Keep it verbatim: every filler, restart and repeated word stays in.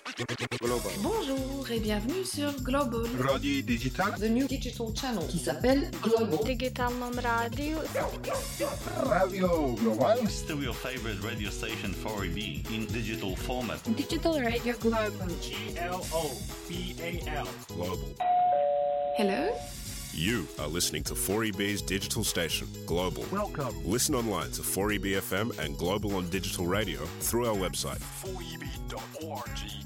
Global. Bonjour et bienvenue sur Global. Radio Digital. The new digital channel qui s'appelle Global. Digitalnom radio. Radio Global. Still your favorite radio station four E B in digital format. Digital Radio Global. G L O B A L. Global. Hello. You are listening to four E B's digital station, Global. Welcome. Listen online to four E B F M and Global on digital radio through our website. four E B dot org.